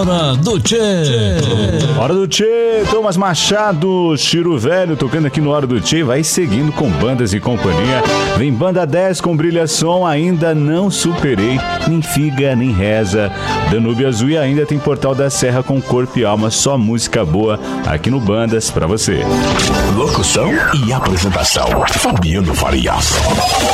Hora do Tchê. Hora do Tchê, Thomas Machado, Chiro Velho, tocando aqui no Hora do Tchê. Vai seguindo com Bandas e Companhia. Vem Banda 10 com Brilha Som, Ainda Não Superei, Nem Figa, Nem Reza. Danúbio Azul e ainda tem Portal da Serra com Corpo e Alma. Só música boa aqui no Bandas pra você. Locução e apresentação, Fabiano Farias.